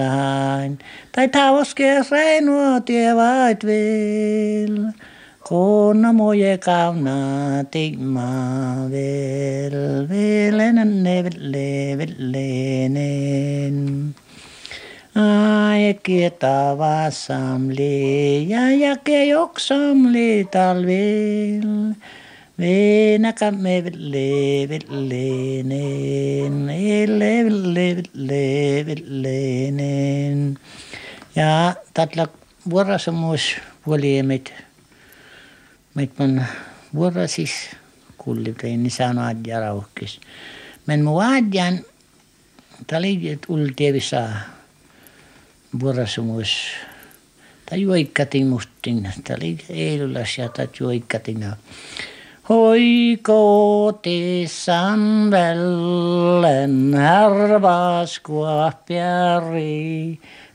Tai tavoskeas reinua tie vait vel. Kona moje kauna tigma vel. Velenen velenen. Ai kieta vasamli ja jake joksamli talvel. Venäkämme velenen, velenen. Ja tatla vuorosamuus vuoliemet, man vuorosis kullitein sanoa jaraukkis. Men mu adjan tali ultievisa vuorosamuus. Tai juikkatin mustin, tali eilulas ja tai juikkatina. Hoi kotissan vellen härvas kuopiari,